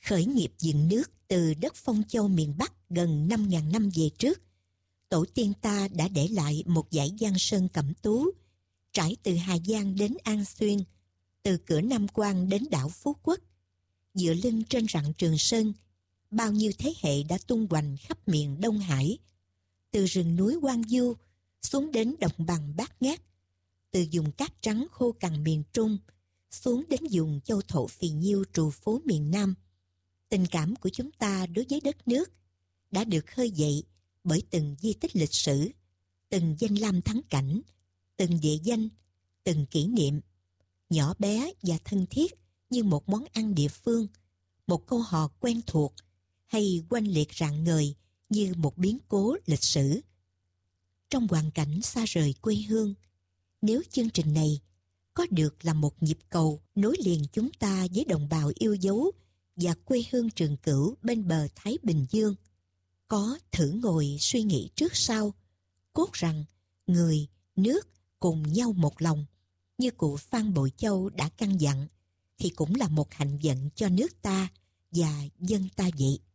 Khởi nghiệp dựng nước từ đất Phong Châu miền Bắc gần 5.000 năm về trước, tổ tiên ta đã để lại một dãy Giang Sơn cẩm tú, trải từ Hà Giang đến An Xuyên, từ cửa Nam Quan đến đảo Phú Quốc. Dựa lưng trên rặng Trường Sơn, bao nhiêu thế hệ đã tung hoành khắp miền Đông Hải, từ rừng núi Hoang Du xuống đến đồng bằng Bát Ngát, từ vùng cát trắng khô cằn miền Trung xuống đến vùng châu thổ phì nhiêu trù phú miền Nam. Tình cảm của chúng ta đối với đất nước đã được khơi dậy bởi từng di tích lịch sử, từng danh lam thắng cảnh, từng địa danh, từng kỷ niệm, nhỏ bé và thân thiết như một món ăn địa phương, một câu hò quen thuộc, hay oanh liệt rạng ngời như một biến cố lịch sử. Trong hoàn cảnh xa rời quê hương, nếu chương trình này có được là một nhịp cầu nối liền chúng ta với đồng bào yêu dấu và quê hương Trường Cửu bên bờ Thái Bình Dương, có thử ngồi suy nghĩ trước sau, cốt rằng người, nước cùng nhau một lòng, như cụ Phan Bội Châu đã căn dặn, thì cũng là một hạnh vận cho nước ta và dân ta vậy.